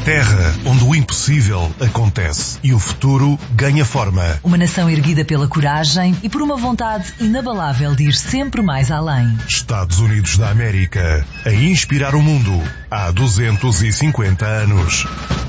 terra onde o impossível acontece e o futuro ganha forma. Uma nação erguida pela coragem e por uma vontade inabalável de ir sempre mais além. Estados Unidos da América, a inspirar o mundo há 250 anos.